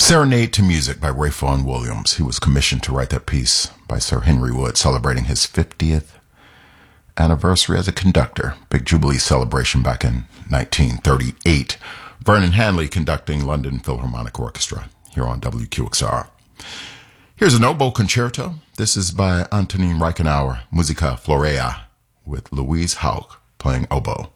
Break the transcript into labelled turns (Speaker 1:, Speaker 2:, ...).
Speaker 1: Serenade to Music by Ray Vaughan Williams. He was commissioned to write that piece by Sir Henry Wood, celebrating his 50th anniversary as a conductor. Big Jubilee celebration back in 1938. Vernon Hanley conducting London Philharmonic Orchestra here on WQXR. Here's an oboe concerto. This is by Antonin Reichenauer, Musica Florea, with Louise Hauk playing oboe.